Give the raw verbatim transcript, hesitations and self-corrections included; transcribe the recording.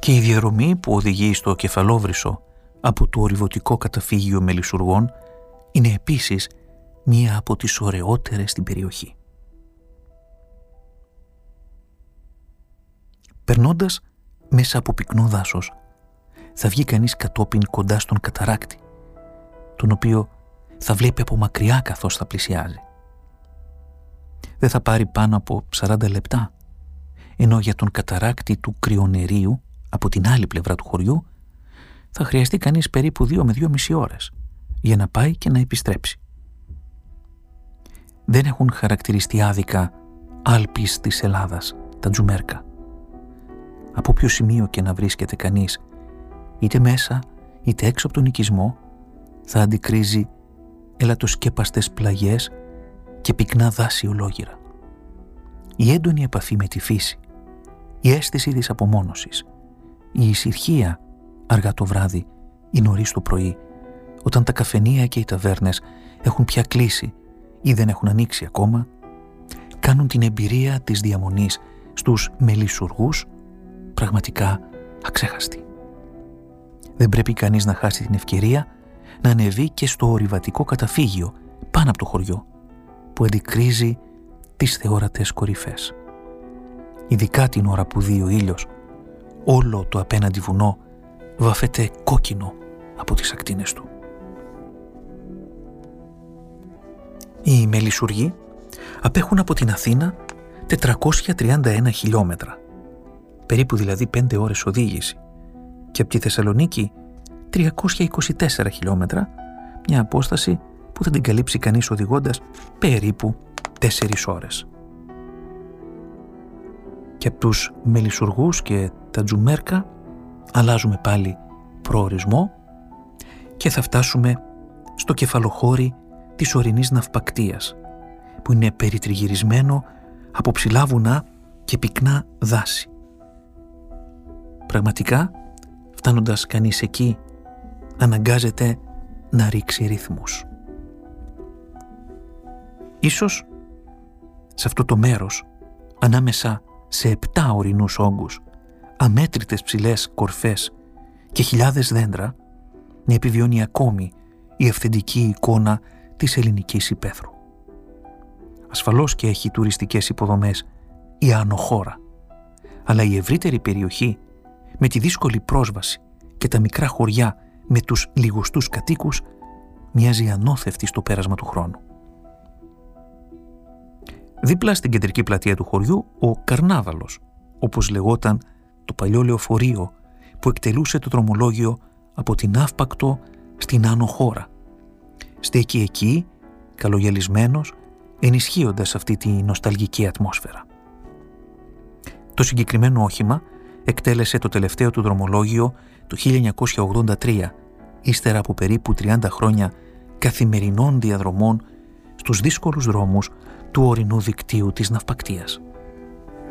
Και η διαδρομή που οδηγεί στο Κεφαλόβρυσο από το ορειβωτικό καταφύγιο Μελισσουργών είναι επίσης μία από τις ωραιότερες στην περιοχή. Περνώντας μέσα από πυκνό δάσος, θα βγει κανείς κατόπιν κοντά στον καταράκτη, τον οποίο θα βλέπει από μακριά καθώς θα πλησιάζει. Δεν θα πάρει πάνω από σαράντα λεπτά, ενώ για τον καταράκτη του Κρυονερίου, από την άλλη πλευρά του χωριού, θα χρειαστεί κανείς περίπου δύο με δύο μισή ώρες για να πάει και να επιστρέψει. Δεν έχουν χαρακτηριστεί άδικα άλπεις της Ελλάδας, τα Τζουμέρκα. Από όποιο σημείο και να βρίσκεται κανείς, είτε μέσα είτε έξω από τον οικισμό, θα αντικρίζει ελατοσκέπαστες πλαγιές και πυκνά δάση ολόγυρα. Η έντονη επαφή με τη φύση, η αίσθηση της απομόνωσης, η ησυχία αργά το βράδυ ή νωρίς το πρωί, όταν τα καφενεία και οι ταβέρνες έχουν πια κλείσει ή δεν έχουν ανοίξει ακόμα, κάνουν την εμπειρία της διαμονής στους Μελισσουργούς πραγματικά αξέχαστη. Δεν πρέπει κανείς να χάσει την ευκαιρία να ανεβεί και στο ορειβατικό καταφύγιο πάνω από το χωριό, που αντικρίζει τις θεόρατες κορυφές. Ειδικά την ώρα που δει ο ήλιος, όλο το απέναντι βουνό βαφέται κόκκινο από τις ακτίνες του. Οι Μελισσουργοί απέχουν από την Αθήνα τετρακόσια τριάντα ένα χιλιόμετρα, περίπου δηλαδή πέντε ώρες οδήγηση, και από τη Θεσσαλονίκη τριακόσια είκοσι τέσσερα χιλιόμετρα, μια απόσταση που θα την καλύψει κανείς οδηγώντας περίπου τέσσερις ώρες. Και από τους Μελισσουργούς και τα Τζουμέρκα αλλάζουμε πάλι προορισμό και θα φτάσουμε στο κεφαλοχώρι της ορεινής ναυπακτίας, που είναι περιτριγυρισμένο από ψηλά βουνά και πυκνά δάση. Πραγματικά, φτάνοντας κανείς εκεί, αναγκάζεται να ρίξει ρυθμούς. Ίσως σε αυτό το μέρος, ανάμεσα σε επτά ορεινούς όγκους, αμέτρητες ψηλές κορφές και χιλιάδες δέντρα, να επιβιώνει ακόμη η αυθεντική εικόνα της ελληνικής υπαίθρου. Ασφαλώς και έχει τουριστικές υποδομές η άνω χώρα, αλλά η ευρύτερη περιοχή, με τη δύσκολη πρόσβαση και τα μικρά χωριά με τους λιγοστούς κατοίκους, μοιάζει ανώθευτη στο πέρασμα του χρόνου. Δίπλα στην κεντρική πλατεία του χωριού, ο Καρνάβαλος, όπως λεγόταν το παλιό λεωφορείο που εκτελούσε το δρομολόγιο από την Αύπακτο στην άνω χώρα, στέκει εκεί, καλογιαλισμένος, ενισχύοντας αυτή τη νοσταλγική ατμόσφαιρα. Το συγκεκριμένο όχημα εκτέλεσε το τελευταίο του δρομολόγιο το χίλια εννιακόσια ογδόντα τρία, ύστερα από περίπου τριάντα χρόνια καθημερινών διαδρομών στους δύσκολους δρόμους του ορεινού δικτύου της ναυπακτίας.